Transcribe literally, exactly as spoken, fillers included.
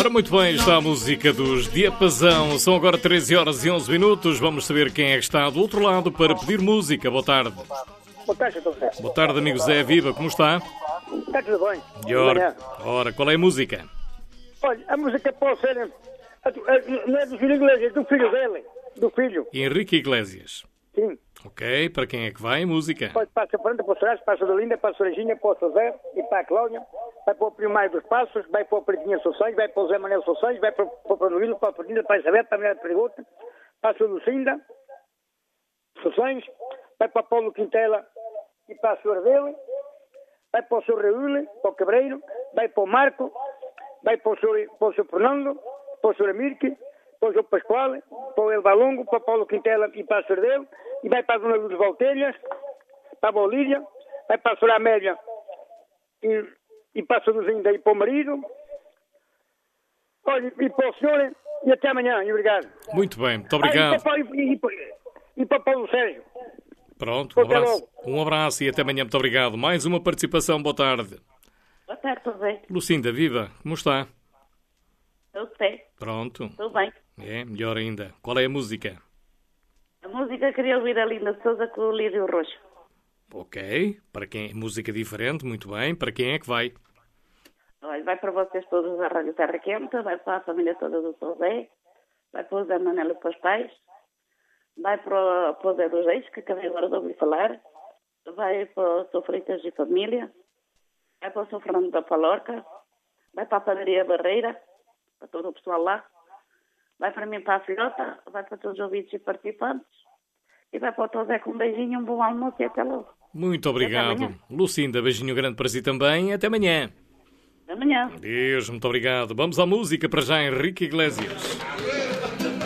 Ora, muito bem, está a música dos Diapasão. São agora treze horas e onze minutos. Vamos saber quem é que está do outro lado para pedir música. Boa tarde. Boa tarde, doutor Zé. Boa tarde, amigo Zé. Viva, como está? Está tudo bem? E ora, ora, qual é a música? Olha, a música pode ser... a- a- Não é do filho Iglesias, do filho dele. Do filho. Henrique Iglesias. Sim. Ok, para quem é que vai a música? Pode passar para frente, para o Soares, para a Solinda, para a Sorejinha, para o José e para a Cláudia. Vai para o Primário dos Passos, vai para o Pretinha Sossões, vai para o Zé Manuel Sossões, vai para o para o Panuíno, para a Ferdinand, para a Isabel, para a Mulher Perigota, para a Lucinda Sossões, vai para o Paulo Quintela e para a senhora dele, vai para o senhor Raul, para o Cabreiro, vai para o Marco, vai para o senhor, para o senhor Fernando, para o senhor Amirque, para o senhor Pascoal, para o Elba Longo, para o Paulo Quintela e para a senhora dele, e vai para a dona Lourdes Valtelhas, para a Bolívia, vai para a senhora Amélia e, e para a Seduzinda e para o marido. Olha, e para o senhor, e até amanhã, e obrigado. Muito bem, muito Ah, obrigado. e, para, e, e, e para o Paulo Sérgio. Pronto, um Até abraço. logo. Um abraço e até amanhã. Muito obrigado. Mais uma participação. Boa tarde. Boa tarde, tudo bem? Lucinda, viva, como está? Tudo bem, Pronto. tudo bem. É, melhor ainda. Qual é a música? A música queria ouvir a Linda Souza com o Lírio Roxo. Ok, para quem é música diferente, muito bem. Para quem é que vai? Olha, vai para vocês todos da Rádio Terra Quente, vai para a família toda do São Zé, vai para o Zé Manelo e para os pais, vai para o, para o Zé dos Reis, que acabei agora de ouvir falar, vai para o São Freitas e família, vai para o São Fernando da Palorca, vai para a Padaria Barreira, para todo o pessoal lá, vai para mim para a filhota, vai para todos os ouvintes e participantes, e vai para o Teu Zé com um beijinho, um bom almoço e até logo. Muito obrigado. amanhã. Lucinda, beijinho grande para si também. Até amanhã. Até amanhã. Deus, muito obrigado. Vamos à música para já, Henrique Iglesias.